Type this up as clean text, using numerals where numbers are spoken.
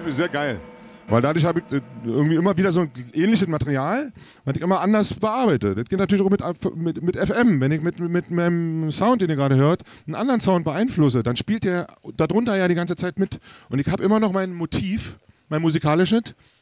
sehr geil. Weil dadurch habe ich irgendwie immer wieder so ein ähnliches Material, was ich immer anders bearbeite. Das geht natürlich auch mit FM. Wenn ich mit meinem Sound, den ihr gerade hört, einen anderen Sound beeinflusse, dann spielt der darunter ja die ganze Zeit mit. Und ich habe immer noch mein Motiv, mein musikalisches,